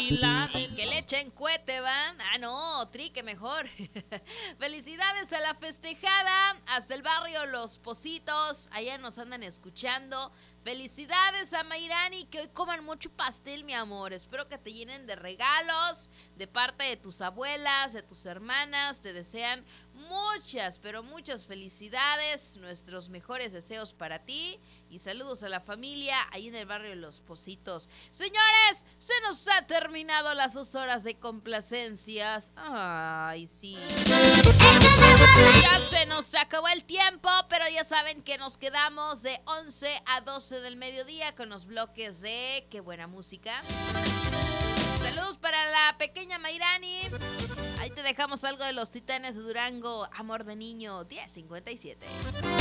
Que le echen cohete, ¿van? Ah, no, trique mejor. Felicidades a la festejada. Hasta el barrio Los Pocitos. Allá nos andan escuchando. Felicidades a Mayrani, que hoy coman mucho pastel, mi amor. Espero que te llenen de regalos de parte de tus abuelas, de tus hermanas. Te desean muchas, pero muchas felicidades. Nuestros mejores deseos para ti. Y saludos a la familia ahí en el barrio Los Pocitos. Señores, se nos ha terminado las 2 horas de complacencias. Ay, sí. Ya se nos acabó el tiempo, pero ya saben que nos quedamos de 11 a 12 del mediodía con los bloques de Qué buena música. Saludos para la pequeña Mayrani. Ahí te dejamos algo de los Titanes de Durango, Amor de Niño, 10:57.